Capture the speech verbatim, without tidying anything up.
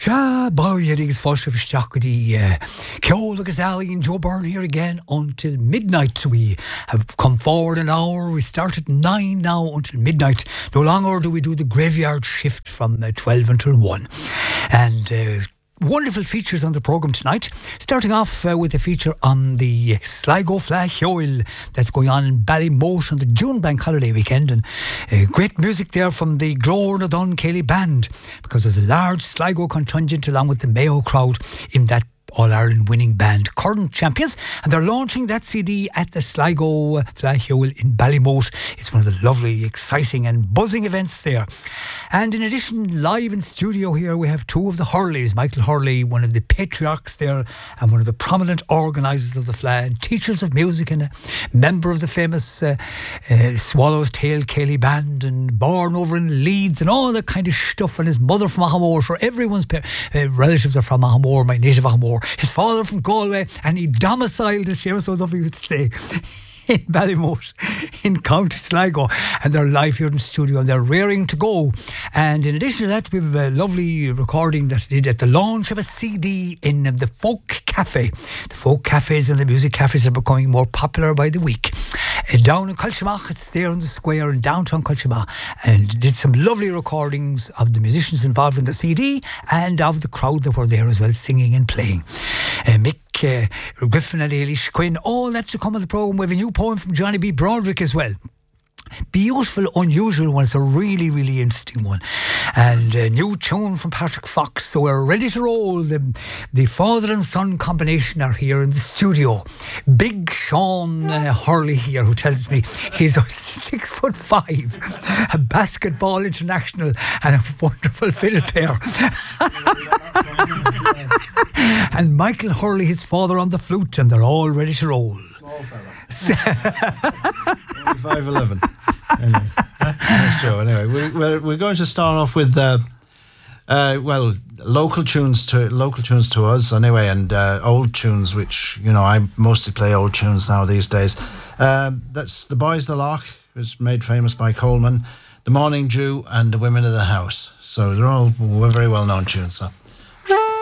Sha Bauerigs Foshevstakadi, Kyola Gazali and Joe Byrne here again until midnight. We have come forward an hour. We start at nine now until midnight. No longer do we do the graveyard shift from uh, twelve until one. And uh, wonderful features on the programme tonight. Starting off uh, with a feature on the Sligo Flash Oil that's going on in Ballymote on the June Bank Holiday weekend, and uh, great music there from the Glór na Dun Céilí Band, because there's a large Sligo contingent along with the Mayo crowd in that All-Ireland winning band, current champions, and they're launching that C D at the Sligo Flash Oil in Ballymote. It's one of the lovely, exciting and buzzing events there. And in addition, live in studio here we have two of the Hurleys. Michael Hurley, one of the patriarchs there and one of the prominent organisers of the Flash, and teachers of music, and a member of the famous uh, uh, Swallow's Tail Céilí Band, and born over in Leeds and all that kind of stuff, and his mother from Ahamore. Sure, everyone's pa- uh, relatives are from Ahamore, my native Ahamore. His father from Galway, and he domiciled this year, so lovely to stay in Ballymote in County Sligo, and they're live here in the studio and they're raring to go. And in addition to that, we have a lovely recording that they did at the launch of a C D in the Folk Cafe. The folk cafes and the music cafes are becoming more popular by the week. Uh, down in Colchimach, it's there in the square in downtown Colchimach, and did some lovely recordings of the musicians involved in the C D and of the crowd that were there as well, singing and playing. Uh, Mick uh, Griffin and Eilish Quinn, all that's to come on the programme. We have a new poem from Johnny B. Broderick as well. Beautiful, unusual one. It's a really, really interesting one. And a new tune from Patrick Fox. So we're ready to roll. The, the father and son combination are here in the studio. Big Sean uh, Hurley here, who tells me he's six foot five, a basketball international, and a wonderful fiddle player. And Michael Hurley, his father, on the flute, and they're all ready to roll. Small fella. five eleven. Anyway, that's true. Anyway, we, we're we're going to start off with uh, uh, well, local tunes to local tunes to us anyway, and uh, old tunes, which you know I mostly play old tunes now these days. Um, that's The Boys the Loch, was made famous by Coleman, The Morning Dew, and The Women of the House. So they're all very well known tunes. So.